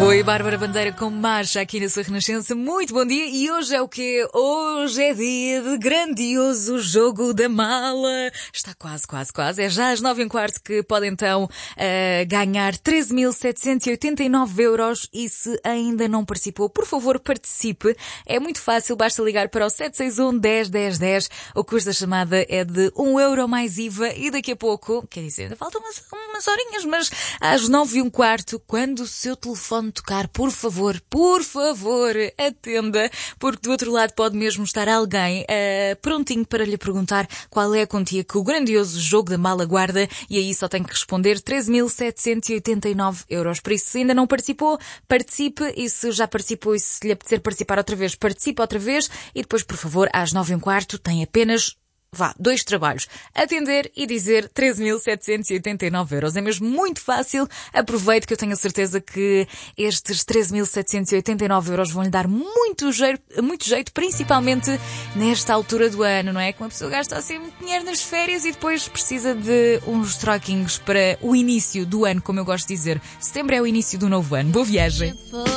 Foi Bárbara Bandeira com Marcha aqui na sua Renascença. Muito bom dia. E hoje é o quê? Hoje é dia de grandioso jogo da mala. Está quase. É já às 9h15 que pode então ganhar 13.789 euros. E se ainda não participou, por favor, participe. É muito fácil, basta ligar para o 761 10 10 10. O custo da chamada é de 1 euro mais IVA. E daqui a pouco, quer dizer, ainda faltam umas horinhas, mas às 9h15, quando o seu telefone tocar, por favor, atenda, porque do outro lado pode mesmo estar alguém prontinho para lhe perguntar qual é a quantia que o grandioso jogo da mala guarda, e aí só tem que responder 13.789 euros. Por isso, se ainda não participou, participe, e se já participou e se lhe apetecer participar outra vez, participe outra vez, e depois, por favor, às 9h15 tem apenas 2 trabalhos. Atender e dizer 13.789 euros. É mesmo muito fácil. Aproveite, que eu tenho a certeza que estes 13.789 euros vão lhe dar muito jeito, principalmente nesta altura do ano, não é? Quando a pessoa gasta assim muito dinheiro nas férias e depois precisa de uns troquinhos para o início do ano, como eu gosto de dizer. Setembro é o início do novo ano. Boa viagem!